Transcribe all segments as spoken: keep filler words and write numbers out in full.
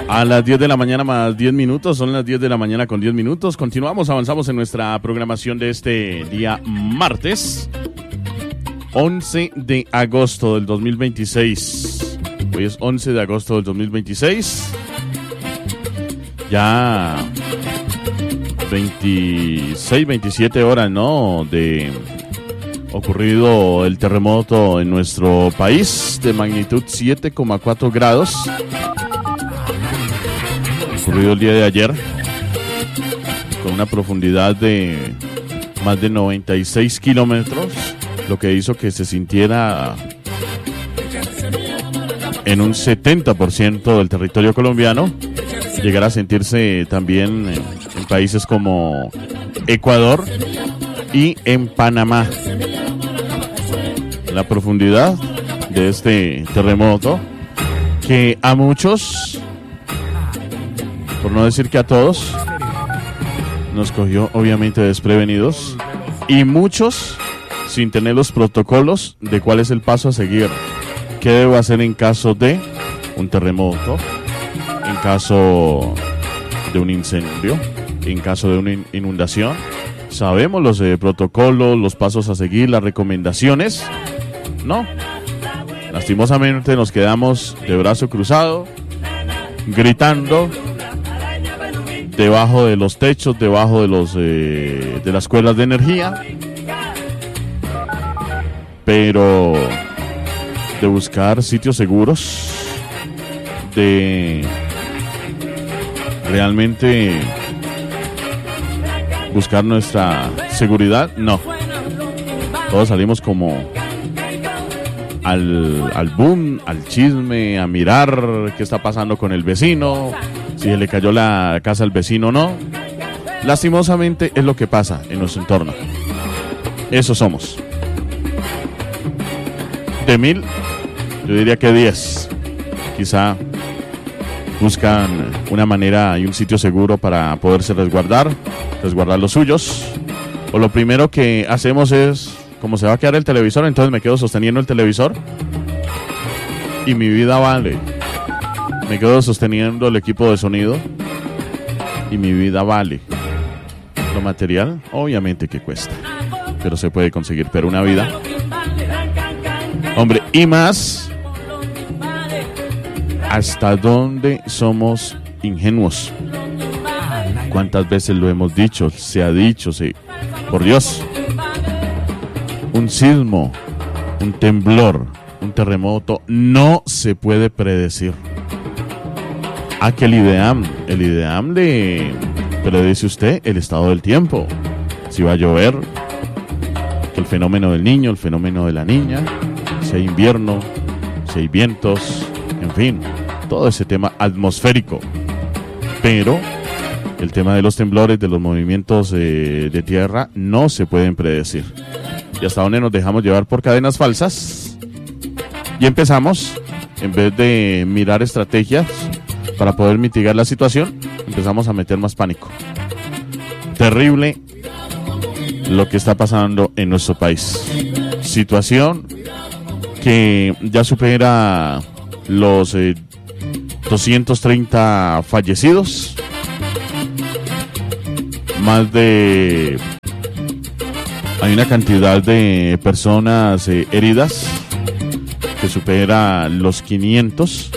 A las diez de la mañana más diez minutos, son las diez de la mañana con diez minutos. Continuamos, avanzamos en nuestra programación de este día martes, once de agosto del dos mil veintiséis. Hoy es once de agosto del dos mil veintiséis. Ya veintiséis, veintisiete horas, ¿no? De ocurrido el terremoto en nuestro país de magnitud siete coma cuatro grados. Ocurrido el día de ayer con una profundidad de más de noventa y seis kilómetros, lo que hizo que se sintiera en un setenta por ciento del territorio colombiano, llegar a sentirse también en, en países como Ecuador y en Panamá. La profundidad de este terremoto que a muchos, por no decir que a todos, nos cogió obviamente desprevenidos, y muchos sin tener los protocolos de cuál es el paso a seguir. ¿Qué debo hacer en caso de un terremoto? En caso de un incendio, en caso de una inundación. ¿Sabemos los eh, protocolos, los pasos a seguir, las recomendaciones? No. Lastimosamente nos quedamos de brazo cruzado, gritando, debajo de los techos, debajo de los eh, de las cuerdas de energía, pero de buscar sitios seguros, de realmente buscar nuestra seguridad, no. Todos salimos como al, al boom, al chisme, a mirar qué está pasando con el vecino, si se le cayó la casa al vecino o no. Lastimosamente es lo que pasa en nuestro entorno. Eso somos. De mil, yo diría que diez. Quizá buscan una manera y un sitio seguro para poderse resguardar, resguardar los suyos. O lo primero que hacemos es, como se va a quedar el televisor, entonces me quedo sosteniendo el televisor y mi vida vale. Me quedo sosteniendo el equipo de sonido y mi vida vale. Lo material, obviamente que cuesta, pero se puede conseguir. Pero una vida, hombre, y más, ¿hasta dónde somos ingenuos? ¿Cuántas veces lo hemos dicho? Se ha dicho, sí. Por Dios, un sismo, un temblor, un terremoto no se puede predecir. Ah, que el IDEAM, el IDEAM le predice usted el estado del tiempo, si va a llover, que el fenómeno del niño, el fenómeno de la niña, si hay invierno, si hay vientos, en fin, todo ese tema atmosférico. Pero el tema de los temblores, de los movimientos eh, de tierra, no se pueden predecir. Y hasta dónde nos dejamos llevar por cadenas falsas. Y empezamos, en vez de mirar estrategias para poder mitigar la situación, empezamos a meter más pánico. Terrible lo que está pasando en nuestro país. Situación que ya supera los eh, doscientos treinta fallecidos, más de... hay una cantidad de personas eh, heridas que supera los quinientos.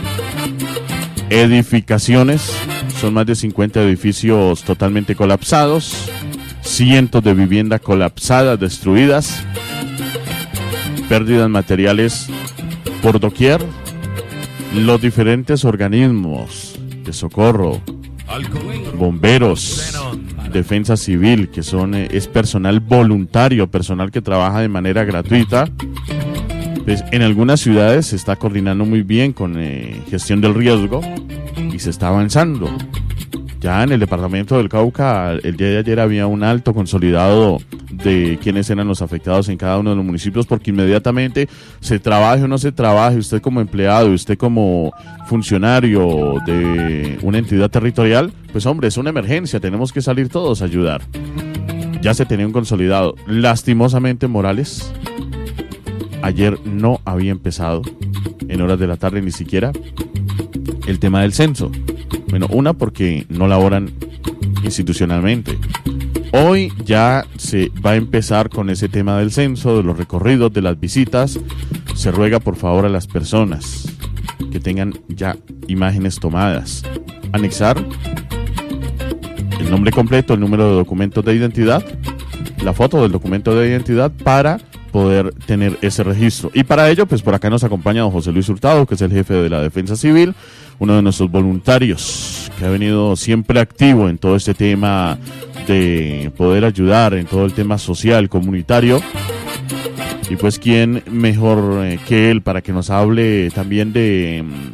Edificaciones, son más de cincuenta edificios totalmente colapsados, cientos de viviendas colapsadas, destruidas, pérdidas materiales por doquier. Los diferentes organismos de socorro, bomberos, defensa civil, que son eh, es personal voluntario, personal que trabaja de manera gratuita. Pues en algunas ciudades se está coordinando muy bien con eh, gestión del riesgo y se está avanzando. Ya en el departamento del Cauca, el día de ayer había un alto consolidado de quiénes eran los afectados en cada uno de los municipios, porque inmediatamente se trabaje o no se trabaje, usted como empleado, usted como funcionario de una entidad territorial, pues hombre, es una emergencia, tenemos que salir todos a ayudar. Ya se tenía un consolidado. Lastimosamente, Morales ayer no había empezado en horas de la tarde ni siquiera el tema del censo. Bueno, una porque no laboran institucionalmente. Hoy ya se va a empezar con ese tema del censo, de los recorridos, de las visitas. Se ruega por favor a las personas que tengan ya imágenes tomadas, anexar el nombre completo, el número de documentos de identidad, la foto del documento de identidad para poder tener ese registro. Y para ello, pues por acá nos acompaña don José Luis Hurtado, que es el jefe de la Defensa Civil, uno de nuestros voluntarios que ha venido siempre activo en todo este tema de poder ayudar en todo el tema social, comunitario. Y pues quién mejor eh, que él para que nos hable también de mm,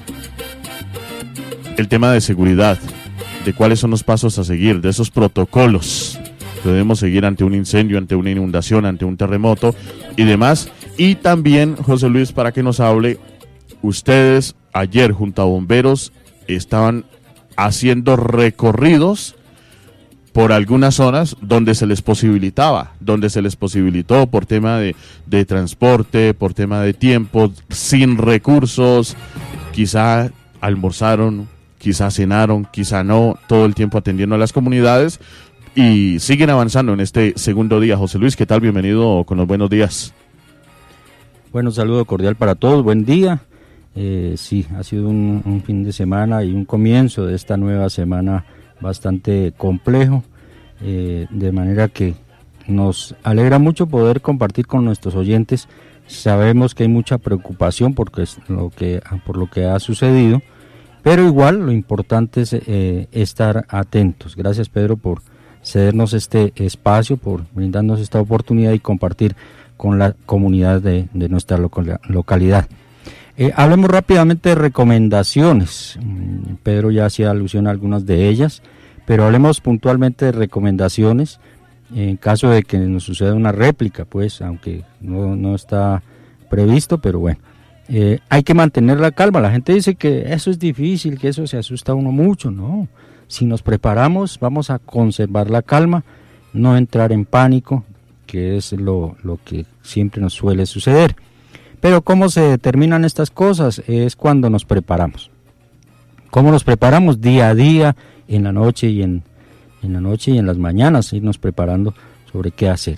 el tema de seguridad, de cuáles son los pasos a seguir, de esos protocolos que debemos seguir ante un incendio, ante una inundación, ante un terremoto y demás. Y también, José Luis, para que nos hable, ustedes ayer junto a bomberos estaban haciendo recorridos por algunas zonas donde se les posibilitaba, donde se les posibilitó por tema de, de transporte, por tema de tiempo, sin recursos, quizá almorzaron, quizá cenaron, quizá no, todo el tiempo atendiendo a las comunidades y siguen avanzando en este segundo día. José Luis, ¿qué tal? Bienvenido con los buenos días. Bueno, un saludo cordial para todos, buen día. Eh, sí, ha sido un, un fin de semana y un comienzo de esta nueva semana bastante complejo, eh, de manera que nos alegra mucho poder compartir con nuestros oyentes. Sabemos que hay mucha preocupación porque es lo que, por lo que ha sucedido, pero igual lo importante es eh, estar atentos. Gracias, Pedro, por cedernos este espacio, por brindarnos esta oportunidad y compartir con la comunidad de, de nuestra local, localidad. Eh, hablemos rápidamente de recomendaciones. Pedro ya hacía alusión a algunas de ellas, pero hablemos puntualmente de recomendaciones en caso de que nos suceda una réplica, pues, aunque no, no está previsto, pero bueno. Eh, hay que mantener la calma. La gente dice que eso es difícil, que eso se asusta a uno mucho. No, si nos preparamos, vamos a conservar la calma, no entrar en pánico, que es lo, lo que siempre nos suele suceder. Pero ¿cómo se determinan estas cosas? Es cuando nos preparamos. ¿Cómo nos preparamos? Día a día, en la noche y en, en la noche y en las mañanas, irnos preparando sobre qué hacer.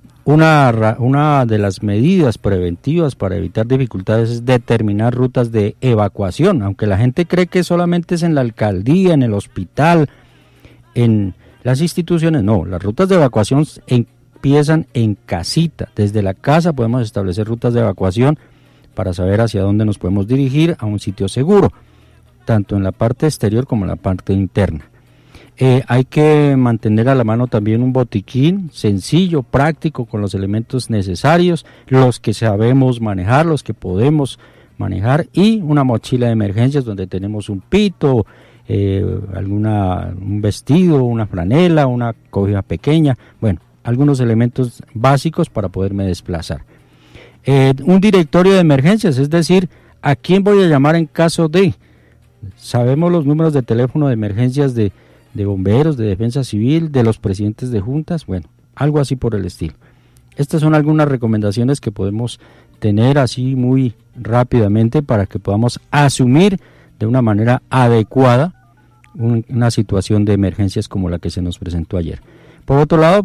Una, una de las medidas preventivas para evitar dificultades es determinar rutas de evacuación, aunque la gente cree que solamente es en la alcaldía, en el hospital, en las instituciones. No, las rutas de evacuación en empiezan en casita. Desde la casa podemos establecer rutas de evacuación para saber hacia dónde nos podemos dirigir a un sitio seguro, tanto en la parte exterior como en la parte interna. Eh, hay que mantener a la mano también un botiquín sencillo, práctico, con los elementos necesarios, los que sabemos manejar, los que podemos manejar, y una mochila de emergencias donde tenemos un pito, eh, alguna, un vestido, una franela, una cobija pequeña, bueno, algunos elementos básicos para poderme desplazar. Eh, un directorio de emergencias, es decir, ¿a quién voy a llamar en caso de? Sabemos los números de teléfono de emergencias de, de bomberos, de defensa civil, de los presidentes de juntas, bueno, algo así por el estilo. Estas son algunas recomendaciones que podemos tener así muy rápidamente para que podamos asumir de una manera adecuada un, una situación de emergencias como la que se nos presentó ayer. Por otro lado,